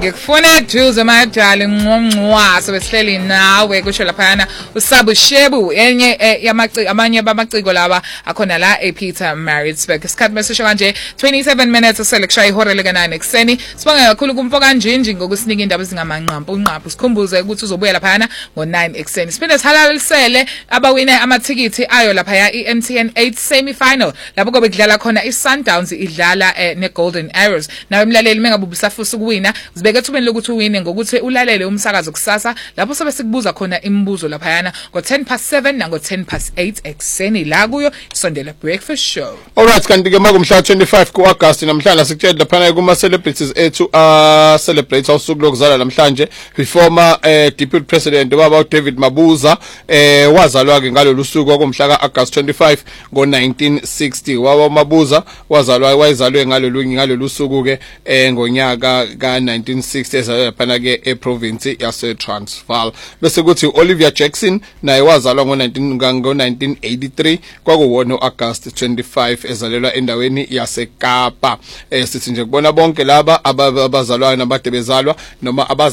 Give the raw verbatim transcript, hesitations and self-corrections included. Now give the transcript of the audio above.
ngikufuna eduze my darling ngqongqwaso besihleli nawe kusho laphana uSabu Shebu enye yamaciko amanye bamaciko laba akhona la ePeter Maritzburg. Isikhathi mesisho kanje twenty-seven minutes uselekshaya ihora lika nine ekseni. Sibonga kakhulu kumfoka Njinji ngokusinika indaba ezingamanqampu unqaphu. Sikhumbuze ukuthi uzobuya laphana ngo nine ekseni. Siphinde sihalalisele abawine amathikithi ayo lapha e-M T N eight semi final lapho kobe kudlala khona iSundowns idlala neGolden Arrows. Nawe emlaleli mengabubusa futhi ukuwina zibeke ethubeni lokuthi uwine ngokuthi ulalele umsakazo kusasa lapho sobe sikubuza khona imibuzo laphayana ngo ten past seven nango ten past eight ekseni la kuyo isondela breakfast show. Alright, kanti ke makumhla twenty-five ku-August namhlanje sikutshela laphana kuma celebrities ethu uh celebrate usuku lokuzalwa namhlanje. Former uh, deputy president baba David Mabuza eh wazalwa ke ngalolu suku okumhla ka-August twenty-five ngo nineteen sixty. Waba Mabuza wazalwa wayezalwe ngalolu ngalolu suku ke eh ngonyaka ka nineteen sixty ezaphana ke eprovince yase Transvaal. Bese kuthi Olivia Jackson naye wazalwa ngo nineteen eighty-three kwakuwona August twenty-five ezalelwa endaweni yase Kapa. Eh sithi nje kubona bonke laba abazalwana abade bezalwa noma